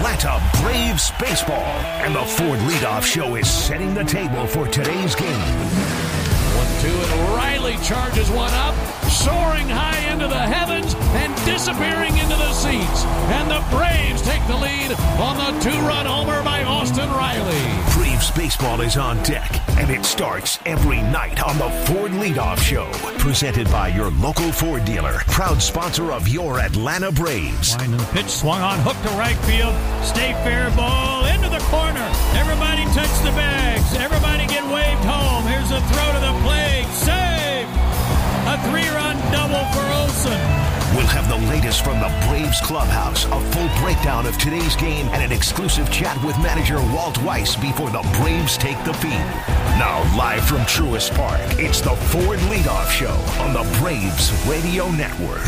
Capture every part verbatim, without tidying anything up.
Atlanta Braves baseball. And the Ford Leadoff Show is setting the table for today's game. one two, and Riley charges one up, soaring high into the heavens and disappearing into the seats. And the Braves take the lead on the two-run homer by Austin Riley. Braves baseball is on deck, and it starts every night on the Ford Leadoff Show. Presented by your local Ford dealer, proud sponsor of your Atlanta Braves. Line and pitch swung on, hook to right field. Stay fair ball into the corner. Everybody touch the bags. Everybody get waved home. Here's a throw to the plate. Save! A three-run double for Olsen. We'll have the latest from the Braves clubhouse, a full breakdown of today's game, and an exclusive chat with manager Walt Weiss before the Braves take the field. Now, live from Truist Park, it's the Ford Leadoff Show on the Braves Radio Network.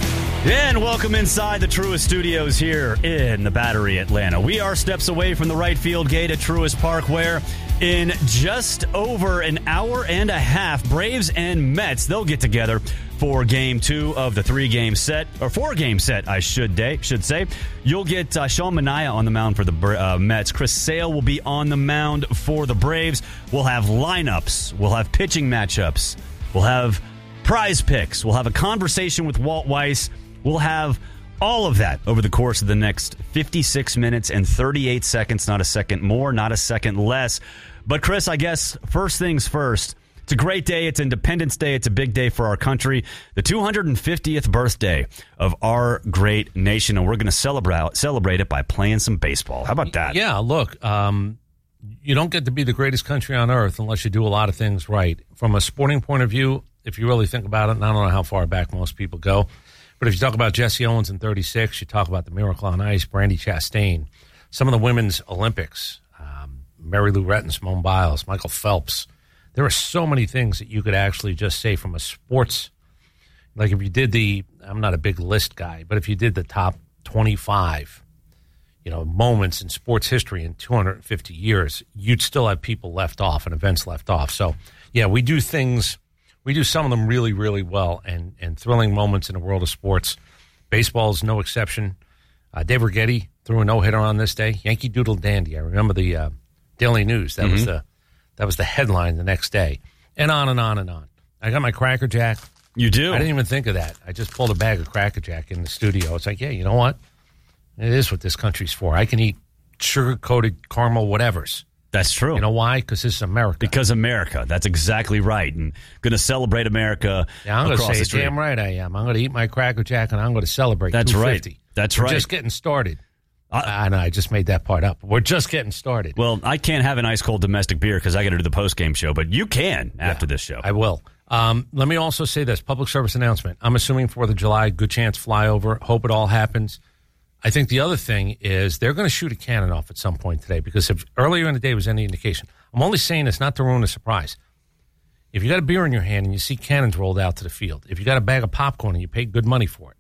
And welcome inside the Truist Studios here in the Battery, Atlanta. We are steps away from the right field gate at Truist Park, where in just over an hour and a half, Braves and Mets, they'll get together for game two of the three-game set, or four-game set, I should, day, should say. You'll get uh, Sean Manaea on the mound for the uh, Mets. Chris Sale will be on the mound for the Braves. We'll have lineups. We'll have pitching matchups. We'll have prize picks. We'll have a conversation with Walt Weiss. We'll have all of that over the course of the next fifty-six minutes and thirty-eight seconds. Not a second more, not a second less. But, Chris, I guess first things first. It's a great day. It's Independence Day. It's a big day for our country. The two hundred fiftieth birthday of our great nation. And we're going to celebrate celebrate it by playing some baseball. How about that? Yeah, look, um, you don't get to be the greatest country on earth unless you do a lot of things right. From a sporting point of view, if you really think about it, and I don't know how far back most people go, but if you talk about Jesse Owens in thirty-six, you talk about the Miracle on Ice, Brandi Chastain, some of the women's Olympics, um, Mary Lou Retton, Simone Biles, Michael Phelps. There are so many things that you could actually just say from a sports, like if you did the, I'm not a big list guy, but if you did the top twenty-five, you know, moments in sports history in two hundred fifty years, you'd still have people left off and events left off. So, yeah, we do things, we do some of them really, really well, and, and thrilling moments in the world of sports. Baseball is no exception. Uh, Dave Righetti threw a no-hitter on this day. Yankee Doodle Dandy. I remember the uh, Daily News. That mm-hmm. was the That was the headline the next day. And on and on and on. I got my Cracker Jack. You do? I didn't even think of that. I just pulled a bag of Cracker Jack in the studio. It's like, yeah, you know what? It is what this country's for. I can eat sugar-coated caramel whatevers. That's true. You know why? Because this is America. Because America. That's exactly right. And going to celebrate America yeah, I'm going to say, the street. Damn right I am. I'm going to eat my Cracker Jack, and I'm going to celebrate That's two fifty. right. That's We're right. just getting started. Uh, I know, I just made that part up. We're just getting started. Well, I can't have an ice-cold domestic beer because I got to do the post-game show, but you can after yeah, this show. I will. Um, let me also say this, public service announcement. I'm assuming fourth of July, good chance flyover. Hope it all happens. I think the other thing is they're going to shoot a cannon off at some point today, because if earlier in the day was any indication, I'm only saying this not to ruin a surprise. If you got a beer in your hand and you see cannons rolled out to the field, if you got a bag of popcorn and you paid good money for it,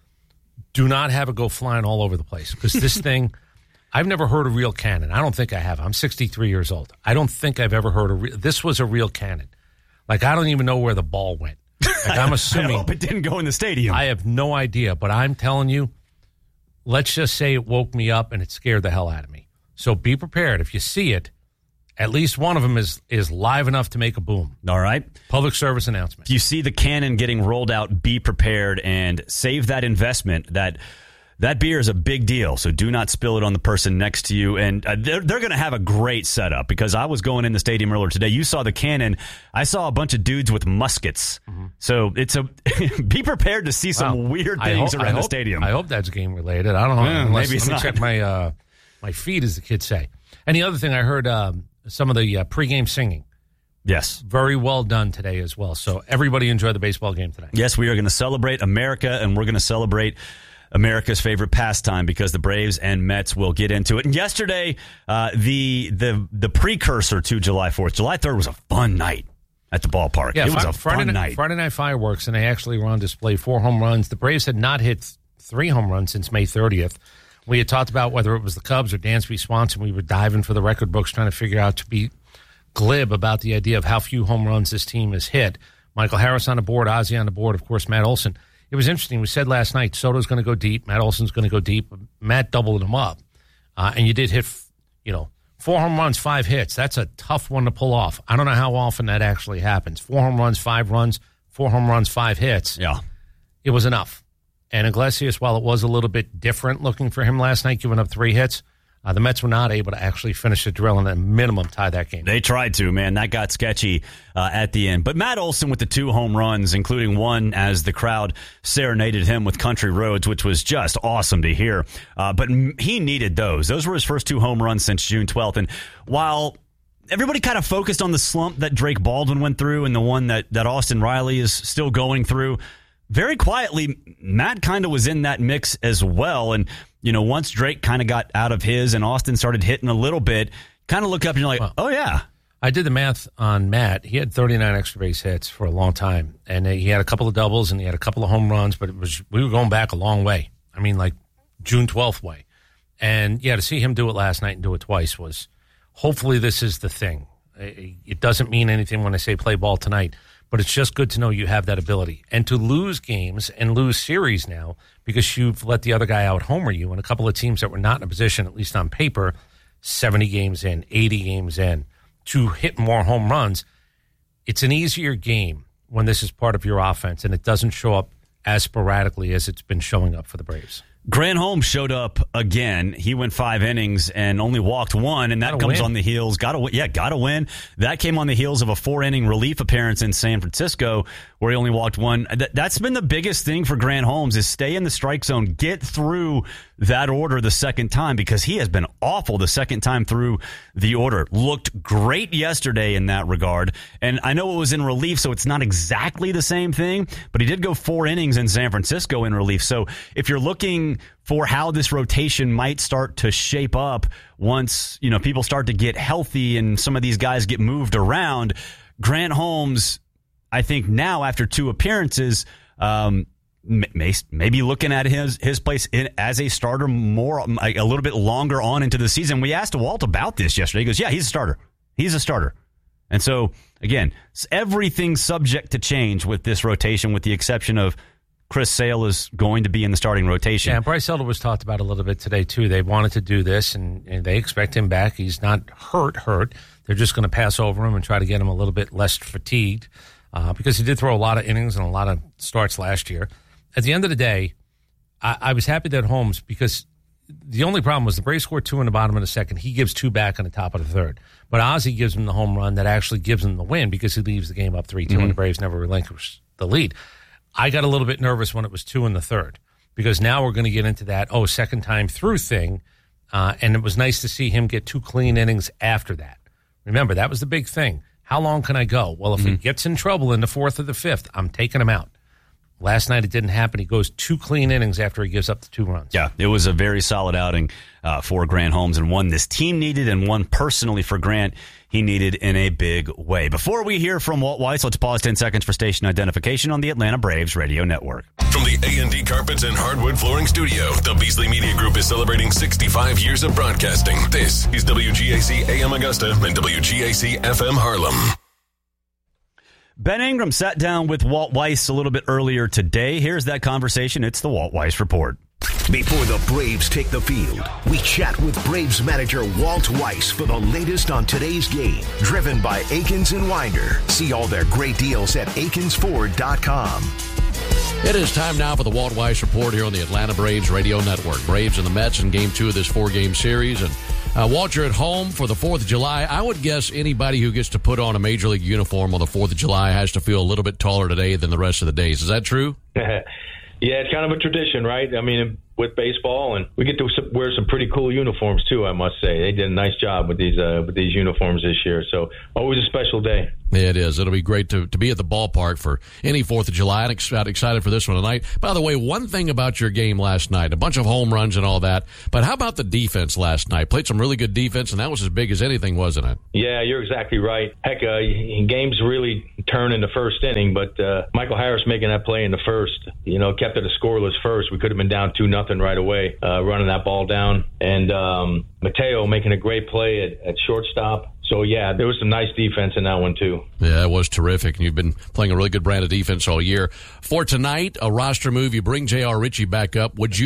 do not have it go flying all over the place, because this thing, I've never heard a real cannon. I don't think I have. I'm sixty-three years old. I don't think I've ever heard a real, this was a real cannon. Like, I don't even know where the ball went. Like, I'm assuming. I hope it didn't go in the stadium. I have no idea, but I'm telling you, let's just say it woke me up and it scared the hell out of me. So be prepared. If you see it, at least one of them is is live enough to make a boom. All right. Public service announcement. If you see the cannon getting rolled out, be prepared and save that investment. That that beer is a big deal, so do not spill it on the person next to you. And uh, they're, they're going to have a great setup, because I was going in the stadium earlier today. You saw the cannon. I saw a bunch of dudes with muskets. Mm-hmm. So it's a be prepared to see some wow. weird things hope, around hope, the stadium. I hope that's game related. I don't know. Yeah, unless, maybe it's let me not. check my, uh, my feed, as the kids say. And the other thing, I heard um, some of the uh, pregame singing. Yes. Very well done today as well. So everybody enjoy the baseball game today. Yes, we are going to celebrate America, and we're going to celebrate America's favorite pastime, because the Braves and Mets will get into it. And yesterday, uh, the the the precursor to July fourth, July third was a fun night at the ballpark. Yeah, it was fr- a Friday fun night, night. Friday night fireworks, and they actually were on display, four home runs. The Braves had not hit th- three home runs since May thirtieth. We had talked about whether it was the Cubs or Dansby Swanson. We were diving for the record books, trying to figure out, to be glib about the idea of how few home runs this team has hit. Michael Harris on the board, Ozzie on the board, of course, Matt Olson. It was interesting. We said last night Soto's going to go deep, Matt Olson's going to go deep. Matt doubled him up. uh, and you did hit, you know, four home runs, five hits. That's a tough one to pull off. I don't know how often that actually happens. Four home runs, five runs, four home runs, five hits. Yeah. It was enough. And Iglesias, while it was a little bit different looking for him last night, giving up three hits, uh, the Mets were not able to actually finish the drill and at minimum tie that game. They tried to, man. That got sketchy uh, at the end. But Matt Olson with the two home runs, including one as the crowd serenaded him with Country Roads, which was just awesome to hear. Uh, but he needed those. Those were his first two home runs since June twelfth. And while everybody kind of focused on the slump that Drake Baldwin went through and the one that, that Austin Riley is still going through, very quietly, Matt kind of was in that mix as well. And, you know, once Drake kind of got out of his and Austin started hitting a little bit, kind of look up and you're like, well, oh, yeah. I did the math on Matt. He had thirty-nine extra base hits for a long time. And he had a couple of doubles and he had a couple of home runs, but it was we were going back a long way. I mean, like June twelfth way. And, yeah, to see him do it last night and do it twice was hopefully this is the thing. It doesn't mean anything when I say play ball tonight. But it's just good to know you have that ability. And to lose games and lose series now because you've let the other guy out homer you and a couple of teams that were not in a position, at least on paper, seventy games in, eighty games in, to hit more home runs, it's an easier game when this is part of your offense and it doesn't show up as sporadically as it's been showing up for the Braves. Grant Holmes showed up again. He went five innings and only walked one, and that gotta comes win. on the heels. Got to yeah, got to win. That came on the heels of a four-inning relief appearance in San Francisco where he only walked one. Th- that's been the biggest thing for Grant Holmes is stay in the strike zone, get through that order the second time because he has been awful the second time through the order. Looked great yesterday in that regard, and I know it was in relief, so it's not exactly the same thing, but he did go four innings in San Francisco in relief. So if you're looking for how this rotation might start to shape up once, you know, people start to get healthy and some of these guys get moved around, Grant Holmes, I think now after two appearances, um, may, maybe looking at his his place in, as a starter more a little bit longer on into the season. We asked Walt about this yesterday. He goes, yeah, he's a starter. He's a starter. And so, again, everything's subject to change with this rotation with the exception of Chris Sale is going to be in the starting rotation. Yeah, Bryce Elder was talked about a little bit today, too. They wanted to do this, and, and they expect him back. He's not hurt, hurt. They're just going to pass over him and try to get him a little bit less fatigued uh, because he did throw a lot of innings and a lot of starts last year. At the end of the day, I, I was happy that Holmes, because the only problem was the Braves scored two in the bottom of the second. He gives two back in the top of the third. But Ozzie gives him the home run that actually gives him the win because he leaves the game up three two, mm-hmm. and the Braves never relinquish the lead. I got a little bit nervous when it was two in the third because now we're going to get into that, oh, second time through thing. Uh, and it was nice to see him get two clean innings after that. Remember, that was the big thing. How long can I go? Well, if mm-hmm. he gets in trouble in the fourth or the fifth, I'm taking him out. Last night it didn't happen. He goes two clean innings after he gives up the two runs. Yeah, it was a very solid outing uh, for Grant Holmes and one this team needed and one personally for Grant he needed in a big way. Before we hear from Walt Weiss, let's pause ten seconds for station identification on the Atlanta Braves Radio Network. From the A and D Carpets and Hardwood Flooring Studio, the Beasley Media Group is celebrating sixty-five years of broadcasting. This is W G A C A M Augusta and W G A C F M Harlem. Ben Ingram sat down with Walt Weiss a little bit earlier today. Here's that conversation. It's the Walt Weiss Report. Before the Braves take the field, we chat with Braves manager Walt Weiss for the latest on today's game. Driven by Akins and Winder. See all their great deals at akins ford dot com. It is time now for the Walt Weiss Report here on the Atlanta Braves Radio Network. Braves and the Mets in game two of this four-game series. And uh, Walt, you're at home for the fourth of July. I would guess anybody who gets to put on a Major League uniform on the fourth of July has to feel a little bit taller today than the rest of the days. Is that true? Yeah, it's kind of a tradition, right? I mean, with baseball, and we get to wear some pretty cool uniforms too, I must say. They did a nice job with these uh, with these uniforms this year. So always a special day. Yeah, it is. It'll be great to, to be at the ballpark for any fourth of July. I'm excited for this one tonight. By the way, one thing about your game last night, a bunch of home runs and all that, but how about the defense last night? Played some really good defense, and that was as big as anything, wasn't it? Yeah, you're exactly right. Heck, uh, games really turn in the first inning, but uh, Michael Harris making that play in the first, you know, kept it a scoreless first. We could have been down two nothing right away, uh, running that ball down. And um, Mateo making a great play at, at shortstop. So, yeah, there was some nice defense in that one, too. Yeah, it was terrific. You've been playing a really good brand of defense all year. For tonight, a roster move, you bring J R. Ritchie back up. Would you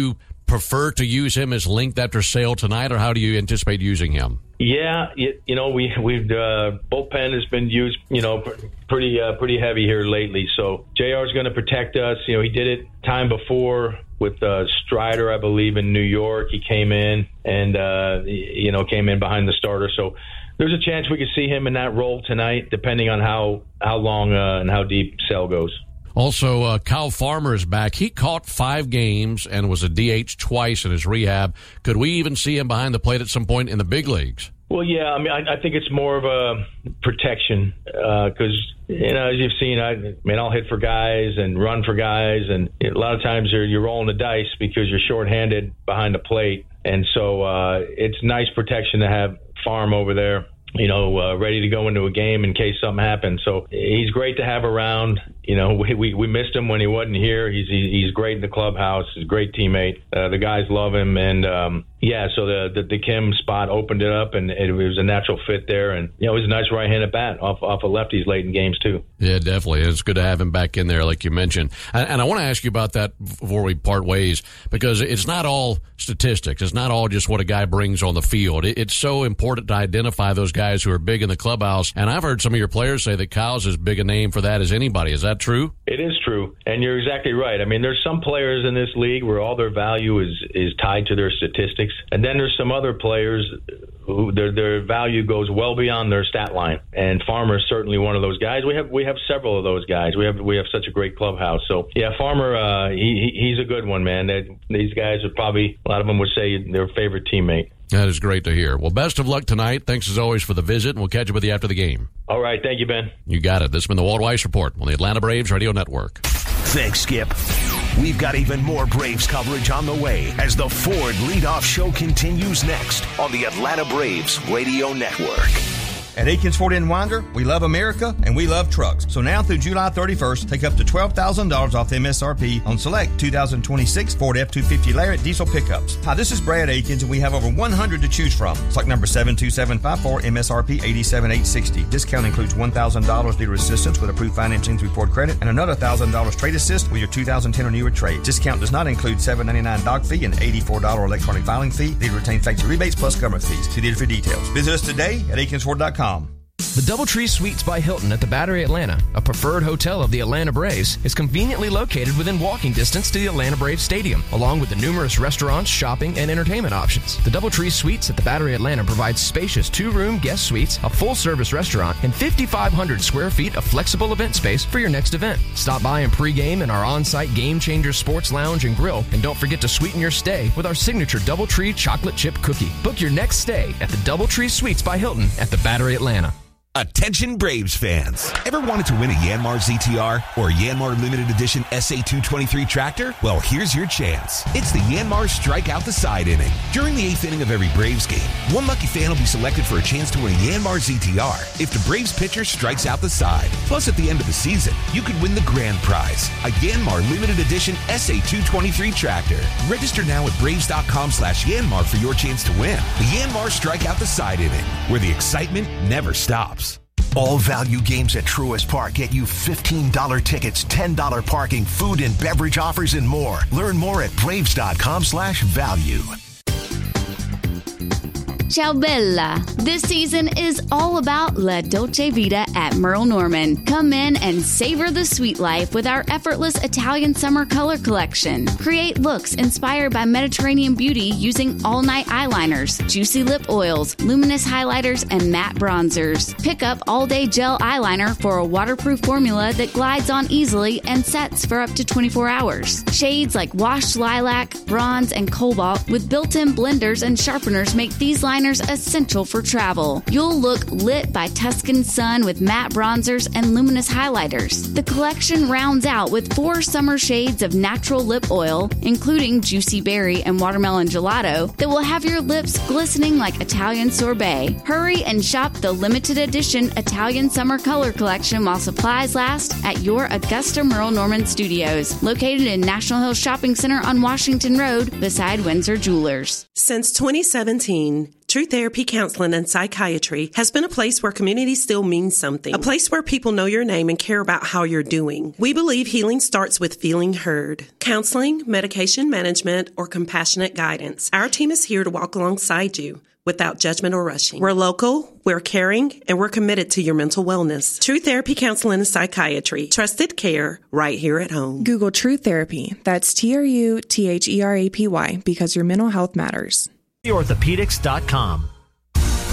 prefer to use him as linked after Sale tonight, or how do you anticipate using him? Yeah, you, you know, we we've uh, bullpen has been used, you know, pretty uh, pretty heavy here lately. So J R is going to protect us. You know, he did it time before with uh, Strider, I believe, in New York. He came in and uh, you know came in behind the starter. So there's a chance we could see him in that role tonight, depending on how how long uh, and how deep Sale goes. Also, uh, Kyle Farmer is back. He caught five games and was a D H twice in his rehab. Could we even see him behind the plate at some point in the big leagues? Well, yeah. I mean, I, I think it's more of a protection because, uh, you know, as you've seen, I, I mean, I'll hit for guys and run for guys. And a lot of times you're, you're rolling the dice because you're shorthanded behind the plate. And so uh, it's nice protection to have Farm over there, you know, uh, ready to go into a game in case something happens. So he's great to have around. You know, we we, we missed him when he wasn't here. He's he, he's great in the clubhouse. He's a great teammate. Uh, the guys love him. And, um, yeah, so the, the the Kim spot opened it up, and it was a natural fit there. And, you know, it was a nice right-handed bat off, off of lefties late in games, too. Yeah, definitely. It's good to have him back in there, like you mentioned. And, and I want to ask you about that before we part ways, because it's not all statistics. It's not all just what a guy brings on the field. It, it's so important to identify those guys who are big in the clubhouse. And I've heard some of your players say that Kyle's as big a name for that as anybody. Is that true? It is true. And you're exactly right. I mean, there's some players in this league where all their value is, is tied to their statistics. And then there's some other players who their their value goes well beyond their stat line. And Farmer is certainly one of those guys. We have we have several of those guys. We have we have such a great clubhouse. So yeah, Farmer, uh, he he's a good one, man. They, these guys are probably, a lot of them would say, their favorite teammate. That is great to hear. Well, best of luck tonight. Thanks as always for the visit, and we'll catch up with you after the game. All right, thank you, Ben. You got it. This has been the Walt Weiss Report on the Atlanta Braves Radio Network. Thanks, Skip. We've got even more Braves coverage on the way as the Ford Leadoff Show continues next on the Atlanta Braves Radio Network. At Aikens Ford in Winder, we love America and we love trucks. So now through July thirty-first, take up to twelve thousand dollars off M S R P on select two thousand twenty-six Ford F two fifty Lariat diesel pickups. Hi, this is Brad Aikens, and we have over one hundred to choose from. Select number seven two seven five four, M S R P eighty-seven thousand eight hundred sixty dollars. Discount includes one thousand dollars dealer assistance with approved financing through Ford Credit and another one thousand dollars trade assist with your two thousand ten or newer trade. Discount does not include seven dollars and ninety-nine cents doc fee and eighty-four dollars electronic filing fee. Dealer retains factory rebates plus government fees. See dealer for details. Visit us today at Aikens Ford dot com. The Doubletree Suites by Hilton at the Battery Atlanta, a preferred hotel of the Atlanta Braves, is conveniently located within walking distance to the Atlanta Braves Stadium, along with the numerous restaurants, shopping, and entertainment options. The Doubletree Suites at the Battery Atlanta provides spacious two-room guest suites, a full-service restaurant, and fifty-five hundred square feet of flexible event space for your next event. Stop by and pregame in our on-site Game Changer Sports Lounge and Grill, and don't forget to sweeten your stay with our signature Doubletree chocolate chip cookie. Book your next stay at the Doubletree Suites by Hilton at the Battery Atlanta. Attention Braves fans. Ever wanted to win a Yanmar Z T R or a Yanmar Limited Edition S A two twenty-three tractor? Well, here's your chance. It's the Yanmar Strike Out the Side inning. During the eighth inning of every Braves game, one lucky fan will be selected for a chance to win a Yanmar Z T R if the Braves pitcher strikes out the side. Plus, at the end of the season, you could win the grand prize, a Yanmar Limited Edition S A two twenty-three tractor. Register now at Braves.com slash Yanmar for your chance to win the Yanmar Strike Out the Side inning, where the excitement never stops. All value games at Truist Park get you fifteen dollars tickets, ten dollars parking, food and beverage offers, and more. Learn more at Braves.com slash value. Ciao Bella. This season is all about La Dolce Vita at Merle Norman. Come in and savor the sweet life with our effortless Italian summer color collection. Create looks inspired by Mediterranean beauty using all-night eyeliners, juicy lip oils, luminous highlighters, and matte bronzers. Pick up all-day gel eyeliner for a waterproof formula that glides on easily and sets for up to twenty-four hours. Shades like washed lilac, bronze, and cobalt with built-in blenders and sharpeners make these liners essential for travel. You'll look lit by Tuscan sun with matte bronzers and luminous highlighters. The collection rounds out with four summer shades of natural lip oil, including juicy berry and watermelon gelato, that will have your lips glistening like Italian sorbet. Hurry and shop the limited edition Italian Summer Color Collection while supplies last at your Augusta Merle Norman Studios, located in National Hill Shopping Center on Washington Road beside Windsor Jewelers. Since twenty seventeen, True Therapy Counseling and Psychiatry has been a place where community still means something. A place where people know your name and care about how you're doing. We believe healing starts with feeling heard. Counseling, medication management, or compassionate guidance. Our team is here to walk alongside you without judgment or rushing. We're local, we're caring, and we're committed to your mental wellness. True Therapy Counseling and Psychiatry. Trusted care right here at home. Google True Therapy. That's T R U T H E R A P Y because your mental health matters. orthopedics dot com.